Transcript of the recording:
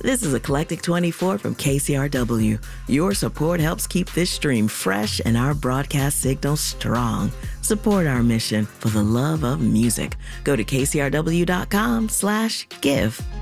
This is Eclectic 24 from KCRW. Your support helps keep this stream fresh and our broadcast signal strong. Support our mission for the love of music. Go to kcrw.com/give.